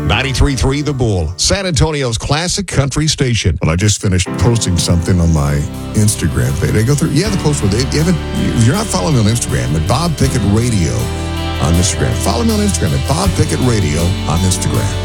93.3 The Bull, San Antonio's classic country station. Well, I just finished posting something on my Instagram page. I go through, the post where if you're not following me on Instagram, at Bob Pickett Radio on Instagram. Follow me on Instagram at Bob Pickett Radio on Instagram.